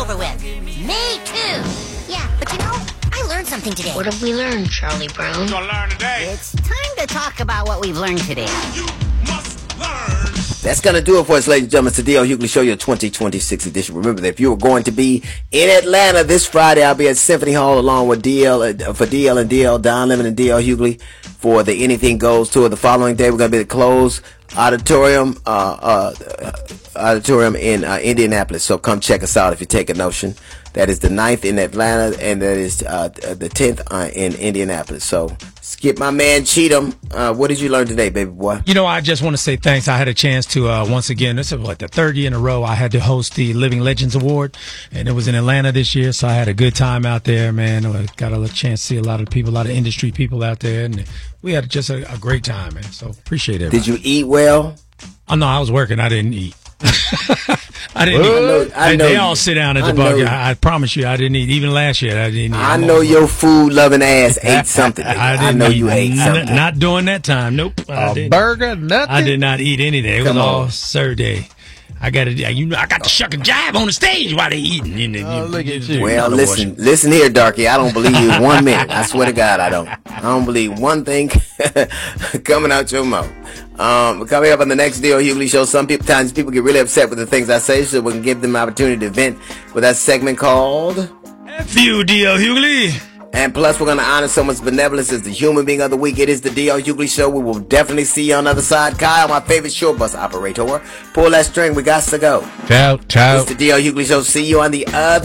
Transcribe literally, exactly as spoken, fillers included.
over with. Me too. Yeah, but you know, I learned something today. What have we learned, Charlie Brown? We're gonna learn today. It's time to talk about what we've learned today. You must learn. That's going to do it for us, ladies and gentlemen. It's the D L Hughley Show, your twenty twenty-six edition. Remember that if you are going to be in Atlanta this Friday, I'll be at Symphony Hall along with D L, uh, for D L and D L, Don Lemon and D L Hughley for the Anything Goes tour. The following day, we're going to be at the Closed Auditorium, uh, uh, auditorium in uh, Indianapolis. So come check us out if you take a notion. That is the ninth in Atlanta, and that is uh, the tenth uh, in Indianapolis. So skip my man Cheatham. Uh, what did you learn today, baby boy? You know, I just want to say thanks. I had a chance to, uh, once again, this is what, the third year in a row, I had to host the Living Legends Award, and it was in Atlanta this year, so I had a good time out there, man. I got a chance to see a lot of people, a lot of industry people out there, and we had just a, a great time, man. So appreciate it. Did you eat well? Oh, no, I was working. I didn't eat. I didn't Well, eat. I know- I They- know they you. all sit down at I the bar. know- I, I promise you, I didn't eat. Even last year, I didn't eat. I I'm know all- your food loving ass ate something. I, I, didn't know eat you ate n- something. Not during that time. Nope. I A didn't. burger, nothing. I did not eat anything. It Come was all on. Saturday. I got to, you know, I got to shuck and jive on the stage while they eating. You know, Oh, look at you. Well, listen, listen here, Darky. I don't believe you one minute. I swear to God, I don't. I don't believe one thing coming out your mouth. Um, coming up on the next D L Hughley Show, some people, times people get really upset with the things I say, so we can give them an opportunity to vent with that segment called. F you, D L Hughley. And plus, we're going to honor someone's benevolence as the human being of the week. It is the D L Hughley Show. We will definitely see you on the other side. Kyle, my favorite short bus operator. Pull that string. We got to go. Ciao, ciao. It's the D L Hughley Show. See you on the other